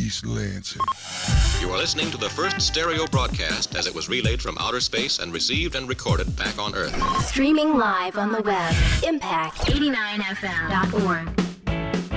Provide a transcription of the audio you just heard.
East Lansing. You are listening to the first stereo broadcast as it was relayed from outer space and received and recorded back on Earth. Streaming live on the web, impact89fm.org.